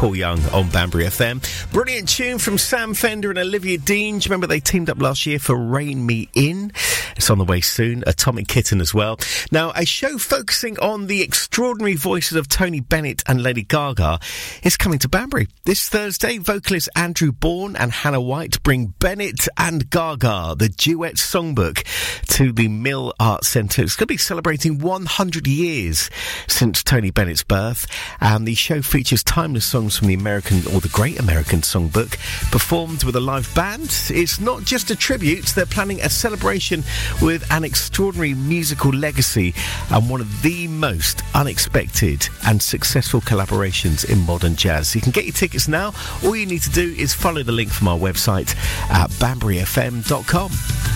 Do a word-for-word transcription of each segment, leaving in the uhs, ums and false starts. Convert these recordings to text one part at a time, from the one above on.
Paul Young on Banbury F M. Brilliant tune from Sam Fender and Olivia Dean. Do you remember they teamed up last year for Rein Me In? It's on the way soon. Atomic Kitten as well. Now, a show focusing on the extraordinary voices of Tony Bennett and Lady Gaga is coming to Banbury. This Thursday, vocalists Andrew Bourne and Hannah White bring Bennett and Gaga, the duet songbook, to the Mill Art Centre. It's going to be celebrating one hundred years since Tony Bennett's birth, and the show features timeless songs from the American, or the Great American Songbook, performed with a live band. It's not just a tribute, they're planning a celebration with an extraordinary musical legacy and one of the most unexpected and successful collaborations in modern jazz. You can get your tickets now. All you need to do is follow the link from our website at banbury f m dot com.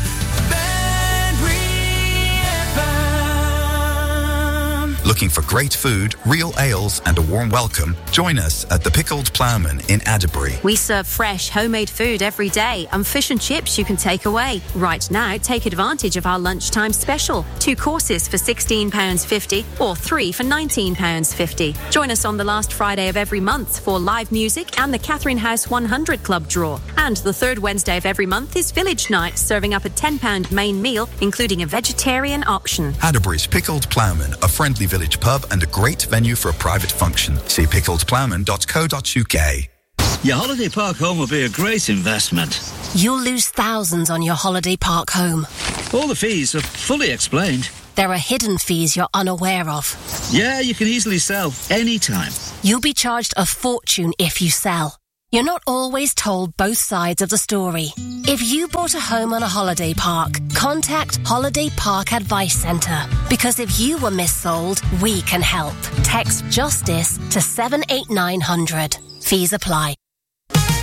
Looking for great food, real ales and a warm welcome? Join us at the Pickled Ploughman in Adderbury. We serve fresh, homemade food every day and fish and chips you can take away. Right now, take advantage of our lunchtime special. Two courses for sixteen pounds fifty or three for nineteen pounds fifty. Join us on the last Friday of every month for live music and the Catherine House one hundred Club draw. And the third Wednesday of every month is Village Night, serving up a ten pounds main meal, including a vegetarian option. Adderbury's Pickled Ploughman, a friendly village pub and a great venue for a private function. See pickled ploughman dot co dot u k. Your holiday park home will be a great investment. You'll lose thousands on your holiday park home. All the fees are fully explained. There are hidden fees you're unaware of. Yeah, you can easily sell anytime. You'll be charged a fortune if you sell. You're not always told both sides of the story. If you bought a home on a holiday park, contact Holiday Park Advice Centre. Because if you were missold, we can help. Text JUSTICE to seven eight nine hundred. Fees apply.